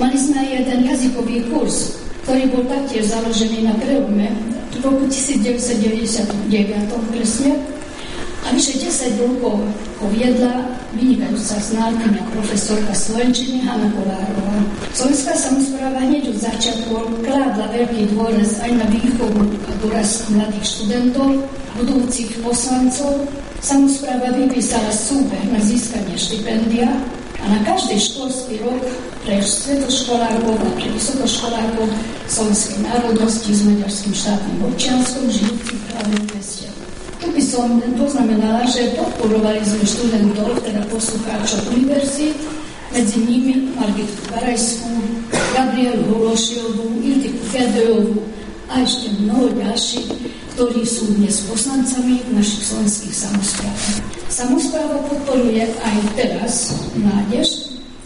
Mali sme aj jeden jazykový kurz, ktorý bol taktiež založený na prelome v roku 1999 presne. A vyše 10 rokov ho viedla vynikajúca znalkyňa profesorka slovenčiny Hanna Kolárová. Slovenská samospráva hneď od začiatku kládla veľký dôraz aj na výchovu a dorast mladých študentov, budúcich poslancov. Samospráva vypísala súbeh na získanie štipendia a na každý školský rok pre stredoškolárov a pre vysokoškolárov slovenskej národnosti s maďarským štátnym občianskom žijúcich v hlavnom meste. Tu by som poznamenala, že podporovali sme študentov, teda poslucháčov univerzít, medzi nimi Margitu Karajskú, Gabrielu Hološiovú, Iltiku Fedojovú a ešte mnoho ďalších, ktorí sú dnes poslancami našich slovenských samospráv. Samospráva podporuje aj teraz mládež.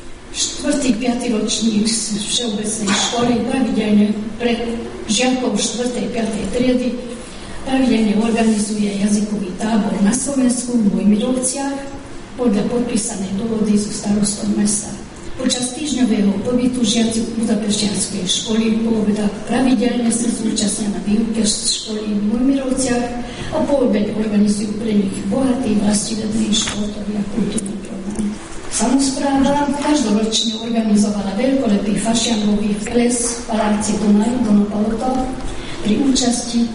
4. 5. ročník z všeobecnej školy pravidelne pre žiakov 4. 5. triedy pravidelne organizuje jazykový tábor na Slovensku v Mojmirovciach podľa podpísanej dohody so starostom mesta. Počas týždňového pobytu žiaci Budapešťanskej školy poobeda pravidelne sa zúčastnia na výuke školy v Mojmirovciach a poobed organizujú pre nich bohatý vlastivedný športový a kultúrny program. Samospráva každoročne organizovala veľkolepý fašiangový ples v paláci Dunaj Donopaloto pri účasti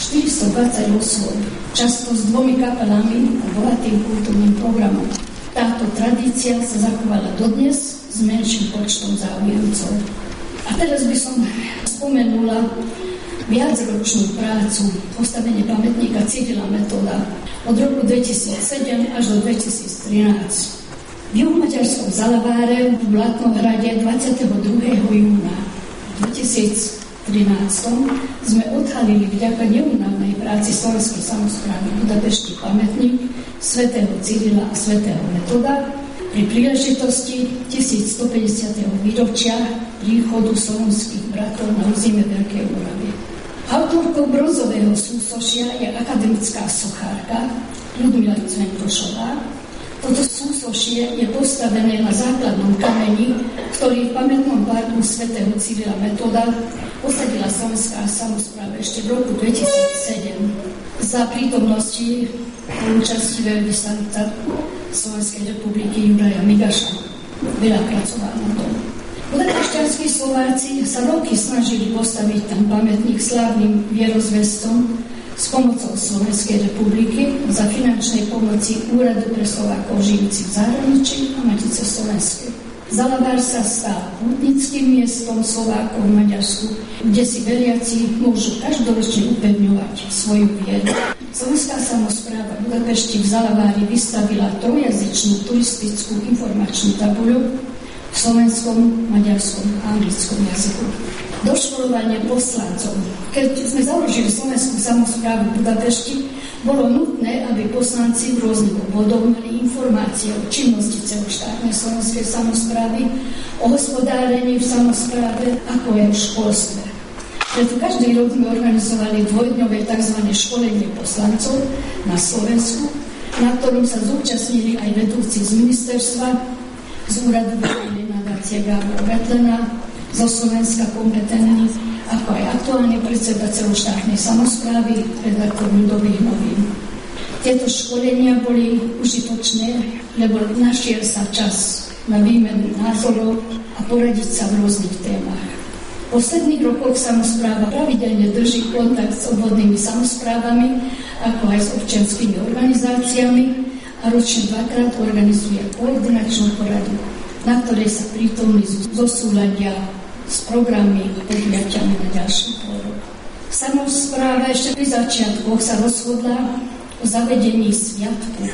420 osôb, často s 2 kapelami a bohatým kultúrnym programom. Táto tradícia sa zachovala dodnes s menším počtom záujemcov. A teraz by som spomenula viacročnú prácu postavenie pamätníka Cyrila Metoda od roku 2007 až do 2013. V juhomaďarskom Zalaváre v Blatnohrade 22. júna 2013 sme odhalili vďaka neúnavnej práci Slovenskej samosprávy v Budapešti pamätník svätého Cyrila a svätého Metoda pri príležitosti 1150. výročia príchodu slovenských bratov na územie Veľkej Moravy. Autorkou bronzového súsošia je akademická sochárka Ľudmila Cventošová. Toto súsošie je postavené na základnom kameni, ktorý v pamätnom parku svätého Cyrila Metoda posadila Slovenská samospráva ešte v roku 2007 za prítomnosti účasti veľvyslanca Slovenskej republiky Juraja Migaša. Veľa pracoval na tom. Budapešťanskí Slováci sa roky snažili postaviť tam pamätník slávnym vierozvestom s pomocou Slovenskej republiky za finančnej pomoci Úradu pre Slovákov žijúcich v zahraničí a Matice Slovenskej. Zalavár sa stal pútnickým miestom Slovákov v Maďarsku, kde si veriaci môžu každoročne upevňovať svoju vieru. Slovenská samospráva Budapešti v Zalavári vystavila trojazyčnú turistickú informačnú tabuľu v slovenskom, maďarskom a anglickom jazyku. Doškolovanie poslancov. Keď sme založili Slovenskú samosprávu v Budapešti, bolo nutné, aby poslanci v rôznych obvodoch mali informácie o činnosti celoštátnej slovenskej samosprávy, o hospodárení v samospráve, ako aj o školstve. Preto každý rok sme organizovali dvojdňové tzv. Školenie poslancov na Slovensku, na ktorom sa zúčastnili aj vedúci z ministerstva, z úradu verejnej nadácie Gábor Vetlena, zo Slovenska kompetentní, ako aj aktuálne predseda celoštátnej samosprávy, redaktor Ľudových novín. Tieto školenia boli užitočné, lebo našiel sa čas na výmenu názorov a poradiť sa v rôznych témach. V posledných rokoch samospráva pravidelne drží kontakt s obvodnými samosprávami, ako aj s občianskými organizáciami a ročne 2-krát organizuje koordinačnú poradu, na ktorej sa prítomní zosúladia s programy a podujatiami na ďalší rok. Samospráva ešte pri začiatkoch sa rozhodla o zavedení sviatku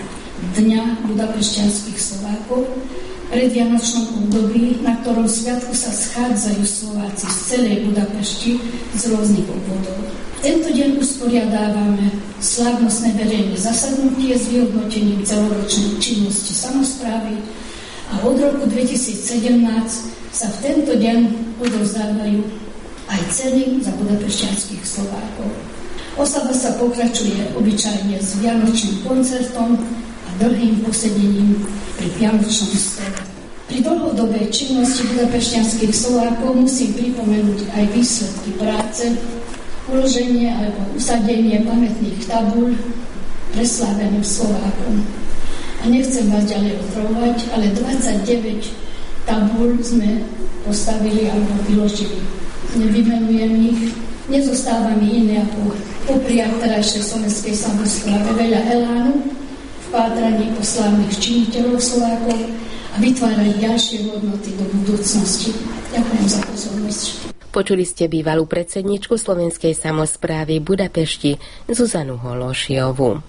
Dňa budapešťanských Slovákov pred vianočnom období, na ktorom sviatku sa schádzajú Slováci z celej Budapešti z rôznych obvodov. Tento deň usporiadávame slávnostné verejné zasadnutie s vyhodnotením celoročnej činnosti samosprávy a od roku 2017 sa v tento deň odovzdávajú aj ceny za budapešťanských Slovákov. Oslava sa pokračuje obyčajne s vianočným koncertom a dlhým posedením pri vianočnom stole. Pri Pri dlhodobej činnosti budapešťanských Slovákov musím pripomenúť aj výsledky práce, uloženie alebo usadenie pamätných tabúľ presláveným Slovákom. A nechcem vás ďalej otrovať, ale 29 tabúľ sme postavili alebo vyložili. Nevymenujem ich, nezostáva mi iné ako popriať terajšej slovenskej samospráve veľa elánu v pátraní po slávnych činiteľov Slovákov a vytvárať ďalšie hodnoty do budúcnosti. Ďakujem za pozornosť. Počuli ste bývalú predsedničku slovenskej samosprávy Budapešti Zuzanu Hološiovú.